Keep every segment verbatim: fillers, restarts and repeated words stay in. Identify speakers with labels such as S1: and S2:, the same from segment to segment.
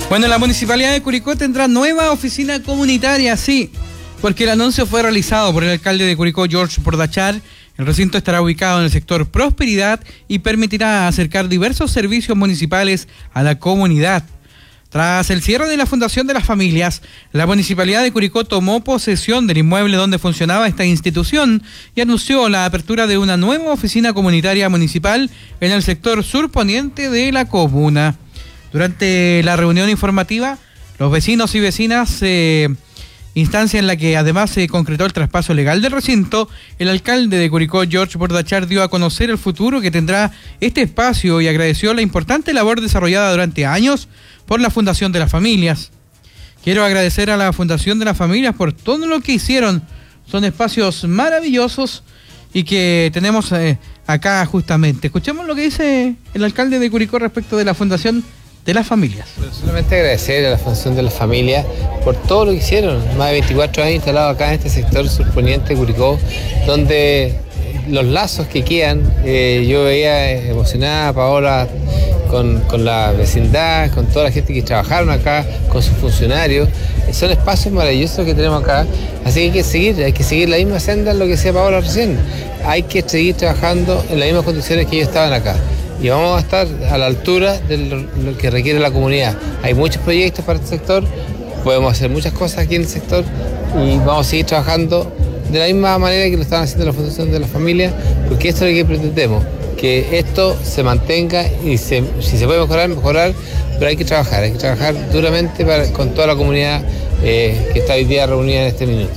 S1: Bueno, la Municipalidad de Curicó tendrá nueva oficina comunitaria, sí, porque el anuncio fue realizado por el alcalde de Curicó, George Bordachar. El recinto estará ubicado en el sector Prosperidad y permitirá acercar diversos servicios municipales a la comunidad. Tras el cierre de la Fundación de las Familias, la Municipalidad de Curicó tomó posesión del inmueble donde funcionaba esta institución y anunció la apertura de una nueva oficina comunitaria municipal en el sector surponiente de la comuna. Durante la reunión informativa, los vecinos y vecinas, eh, instancia en la que además se concretó el traspaso legal del recinto, el alcalde de Curicó, George Bordachar, dio a conocer el futuro que tendrá este espacio y agradeció la importante labor desarrollada durante años por la Fundación de las Familias. Quiero agradecer a la Fundación de las Familias por todo lo que hicieron. Son espacios maravillosos y que tenemos eh, acá justamente. Escuchemos lo que dice el alcalde de Curicó respecto de la Fundación de las Familias.
S2: Pero solamente agradecer a la Fundación de las Familias por todo lo que hicieron. Más de veinticuatro años instalados acá en este sector surponiente de Curicó, donde los lazos que quedan, eh, yo veía emocionada a Paola con, con la vecindad, con toda la gente que trabajaron acá, con sus funcionarios. Son espacios maravillosos que tenemos acá, así que hay que seguir, hay que seguir la misma senda en lo que decía Paola recién. Hay que seguir trabajando en las mismas condiciones que ellos estaban acá. Y vamos a estar a la altura de lo, lo que requiere la comunidad. Hay muchos proyectos para este sector, podemos hacer muchas cosas aquí en el sector y vamos a seguir trabajando de la misma manera que lo están haciendo la Fundación de las Familias, porque esto es lo que pretendemos, que esto se mantenga y se, si se puede mejorar, mejorar, pero hay que trabajar, hay que trabajar duramente para, con toda la comunidad eh, que está hoy día reunida en este minuto.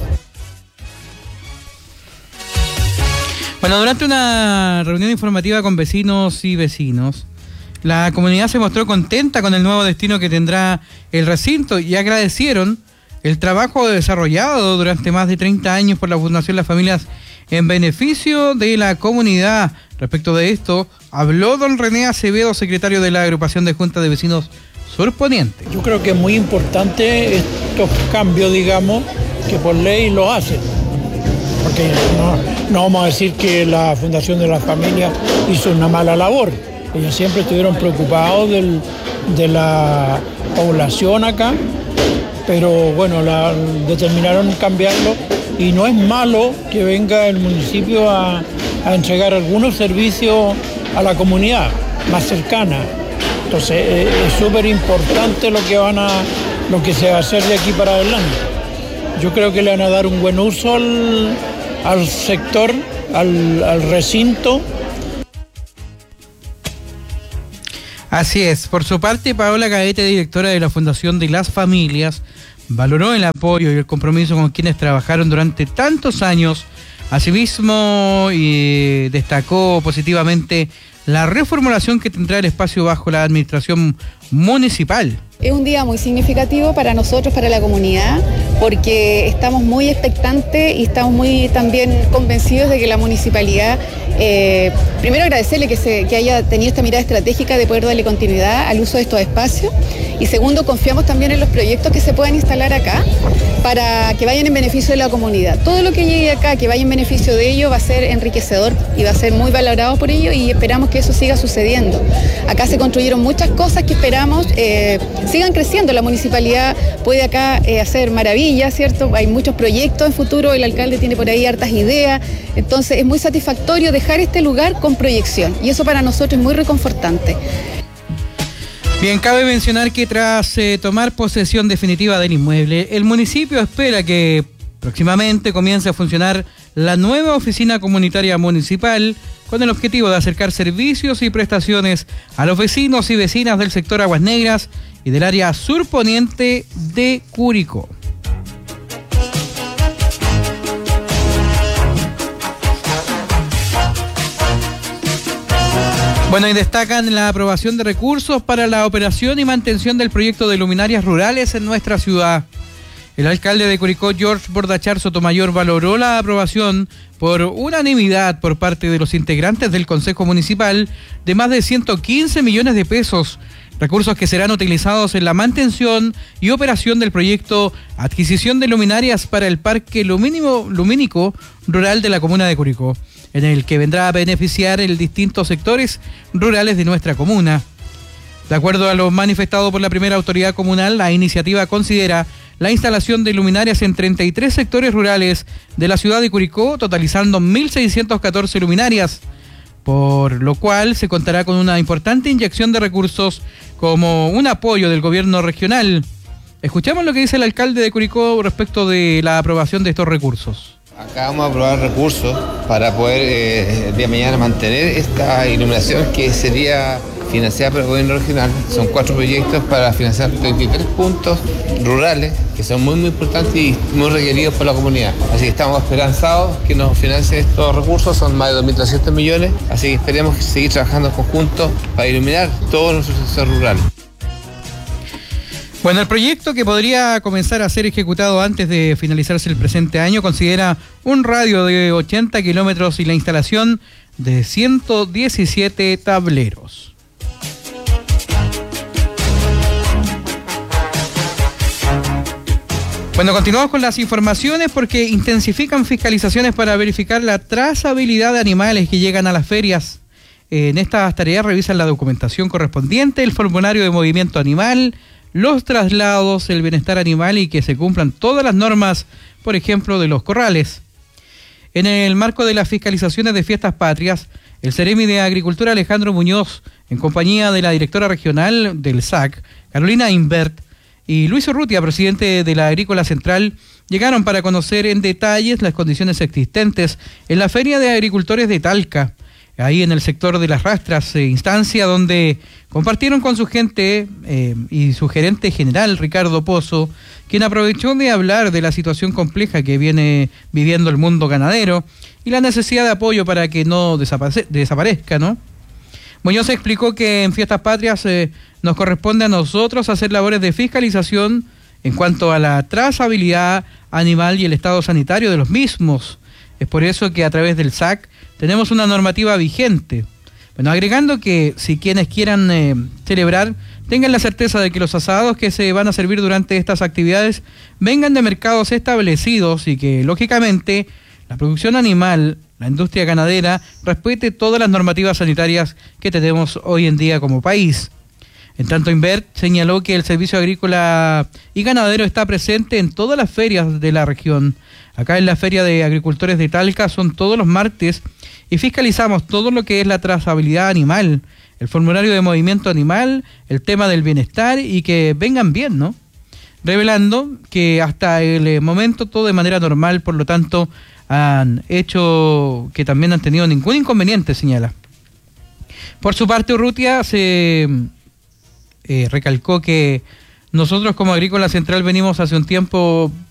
S1: Bueno, durante una reunión informativa con vecinos y vecinos, la comunidad se mostró contenta con el nuevo destino que tendrá el recinto y agradecieron el trabajo desarrollado durante más de treinta años por la Fundación Las Familias en beneficio de la comunidad. Respecto de esto, habló don René Acevedo, secretario de la agrupación de Junta de Vecinos Surponiente.
S3: Yo creo que es muy importante estos cambios, digamos, que por ley lo hacen. Porque no, no vamos a decir que la Fundación de las Familias hizo una mala labor. Ellos siempre estuvieron preocupados del, de la población acá, pero bueno, la, determinaron cambiarlo y no es malo que venga el municipio a, a entregar algunos servicios a la comunidad más cercana. Entonces eh, es súper importante lo que van a, lo que se va a hacer de aquí para adelante. Yo creo que le van a dar un buen uso al, al sector, al, al recinto.
S1: Así es. Por su parte, Paola Gaete, directora de la Fundación de las Familias, valoró el apoyo y el compromiso con quienes trabajaron durante tantos años. Asimismo, y destacó positivamente la reformulación que tendrá el espacio bajo la administración municipal.
S4: Es un día muy significativo para nosotros, para la comunidad, porque estamos muy expectantes y estamos muy también convencidos de que la municipalidad, eh, primero agradecerle que, se, que haya tenido esta mirada estratégica de poder darle continuidad al uso de estos espacios, y segundo, confiamos también en los proyectos que se puedan instalar acá para que vayan en beneficio de la comunidad. Todo lo que llegue acá, que vaya en beneficio de ello, va a ser enriquecedor y va a ser muy valorado por ello, y esperamos que eso siga sucediendo. Acá se construyeron muchas cosas que esperamos eh, sigan creciendo. La municipalidad puede acá eh, hacer maravillas, ¿cierto? Hay muchos proyectos en futuro, el alcalde tiene por ahí hartas ideas, entonces es muy satisfactorio dejar este lugar con proyección y eso para nosotros es muy reconfortante.
S1: Bien, cabe mencionar que tras eh, tomar posesión definitiva del inmueble, el municipio espera que próximamente comience a funcionar la nueva oficina comunitaria municipal con el objetivo de acercar servicios y prestaciones a los vecinos y vecinas del sector Aguas Negras y del área surponiente de Curicó. Bueno, y destacan la aprobación de recursos para la operación y mantención del proyecto de luminarias rurales en nuestra ciudad. El alcalde de Curicó, George Bordachar Sotomayor, valoró la aprobación por unanimidad por parte de los integrantes del Consejo Municipal de más de ciento quince millones de pesos, recursos que serán utilizados en la mantención y operación del proyecto Adquisición de Luminarias para el Parque Lumínimo, Lumínico Rural de la comuna de Curicó, en el que vendrá a beneficiar en distintos sectores rurales de nuestra comuna. De acuerdo a lo manifestado por la primera autoridad comunal, la iniciativa considera la instalación de luminarias en treinta y tres sectores rurales de la ciudad de Curicó, totalizando mil seiscientas catorce luminarias, por lo cual se contará con una importante inyección de recursos como un apoyo del gobierno regional. Escuchamos lo que dice el alcalde de Curicó respecto de la aprobación de estos recursos.
S2: Acá vamos a aprobar recursos para poder eh, el día de mañana mantener esta iluminación que sería financiada por el gobierno regional. Son cuatro proyectos para financiar treinta y tres puntos rurales que son muy muy importantes y muy requeridos por la comunidad. Así que estamos esperanzados que nos financien estos recursos, son más de dos mil trescientos millones, así que esperemos seguir trabajando en conjunto para iluminar todos nuestros sectores rurales.
S1: Bueno, el proyecto, que podría comenzar a ser ejecutado antes de finalizarse el presente año, considera un radio de ochenta kilómetros y la instalación de ciento diecisiete tableros. Bueno, continuamos con las informaciones porque intensifican fiscalizaciones para verificar la trazabilidad de animales que llegan a las ferias. En estas tareas revisan la documentación correspondiente, el formulario de movimiento animal, los traslados, el bienestar animal y que se cumplan todas las normas, por ejemplo, de los corrales. En el marco de las fiscalizaciones de Fiestas Patrias, el Ceremi de Agricultura Alejandro Muñoz, en compañía de la directora regional del S A C, Carolina Imbert, y Luis Urrutia, presidente de la Agrícola Central, llegaron para conocer en detalles las condiciones existentes en la Feria de Agricultores de Talca, ahí en el sector de Las Rastras, eh, instancia donde compartieron con su gente eh, y su gerente general, Ricardo Pozo, quien aprovechó de hablar de la situación compleja que viene viviendo el mundo ganadero y la necesidad de apoyo para que no desapare- desaparezca, ¿no? Muñoz explicó que en Fiestas Patrias eh, nos corresponde a nosotros hacer labores de fiscalización en cuanto a la trazabilidad animal y el estado sanitario de los mismos. Es por eso que a través del S A C tenemos una normativa vigente. Bueno, agregando que si quienes quieran eh, celebrar tengan la certeza de que los asados que se van a servir durante estas actividades vengan de mercados establecidos y que, lógicamente, la producción animal, la industria ganadera, respete todas las normativas sanitarias que tenemos hoy en día como país. En tanto, Invert señaló que el servicio agrícola y ganadero está presente en todas las ferias de la región. Acá en la Feria de Agricultores de Talca son todos los martes y fiscalizamos todo lo que es la trazabilidad animal, el formulario de movimiento animal, el tema del bienestar y que vengan bien, ¿no? Revelando que hasta el momento todo de manera normal, por lo tanto han hecho que también han tenido ningún inconveniente, señala. Por su parte, Urrutia se eh, recalcó que nosotros como Agrícola Central venimos hace un tiempo